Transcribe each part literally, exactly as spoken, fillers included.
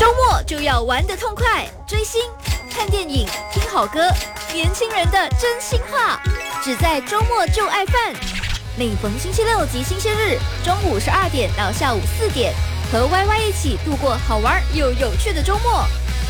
末就要玩得痛快，追星、看电影、听好歌，年轻人的真心话，只在周末就爱饭。每逢星期六及星期日，中午十二点到下午四点，和 Y Y 一起度过好玩又有趣的周末。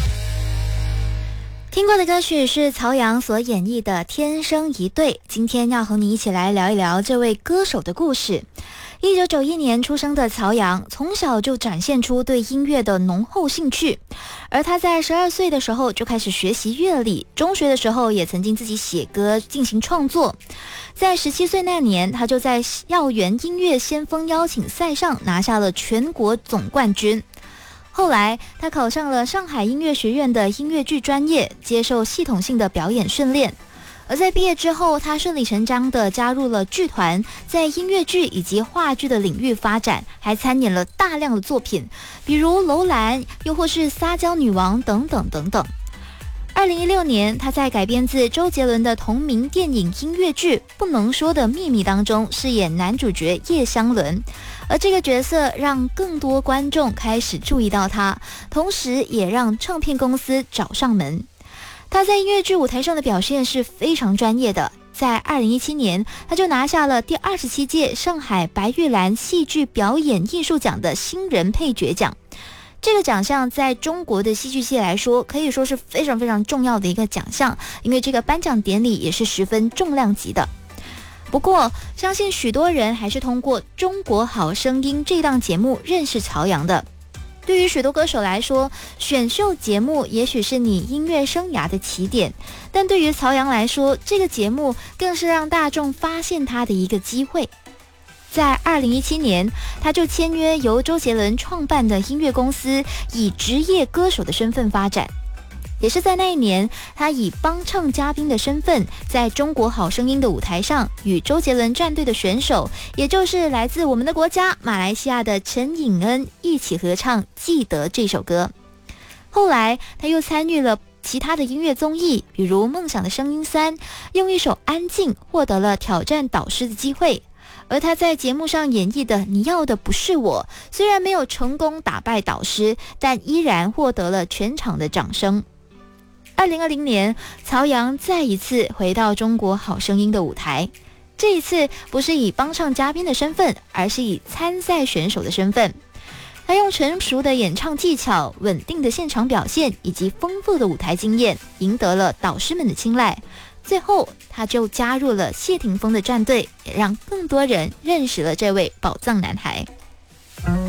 听过的歌曲是曹阳所演绎的《天生一对》，今天要和你一起来聊一聊这位歌手的故事。一九九一年出生的曹阳，从小就展现出对音乐的浓厚兴趣，而他在十二岁的时候就开始学习乐理，中学的时候也曾经自己写歌进行创作。在十七岁那年，他就在校园音乐先锋邀请赛上拿下了全国总冠军。后来他考上了上海音乐学院的音乐剧专业，接受系统性的表演训练。而在毕业之后，他顺理成章地加入了剧团，在音乐剧以及话剧的领域发展，还参演了大量的作品，比如《楼兰》，又或是《撒娇女王》等等等等。二零一六年，他在改编自周杰伦的同名电影音乐剧《不能说的秘密》当中饰演男主角叶湘伦，而这个角色让更多观众开始注意到他，同时也让唱片公司找上门。他在音乐剧舞台上的表现是非常专业的，在二零一七年，他就拿下了第二十七届上海白玉兰戏剧表演艺术奖的新人配角奖。这个奖项在中国的戏剧界来说，可以说是非常非常重要的一个奖项，因为这个颁奖典礼也是十分重量级的。不过，相信许多人还是通过《中国好声音》这档节目认识曹阳的。对于许多歌手来说，选秀节目也许是你音乐生涯的起点，但对于曹阳来说，这个节目更是让大众发现他的一个机会。在二零一七年，他就签约由周杰伦创办的音乐公司，以职业歌手的身份发展。也是在那一年，他以帮唱嘉宾的身份，在中国好声音的舞台上，与周杰伦战队的选手，也就是来自我们的国家马来西亚的陈颖恩一起合唱《记得》这首歌。后来，他又参与了其他的音乐综艺，比如《梦想的声音三》，用一首《安静》获得了挑战导师的机会。而他在节目上演绎的《你要的不是我》，虽然没有成功打败导师，但依然获得了全场的掌声。二零二零年，曹阳再一次回到中国好声音的舞台，这一次不是以帮唱嘉宾的身份，而是以参赛选手的身份。他用成熟的演唱技巧、稳定的现场表现以及丰富的舞台经验，赢得了导师们的青睐。最后，他就加入了谢霆锋的战队，也让更多人认识了这位宝藏男孩。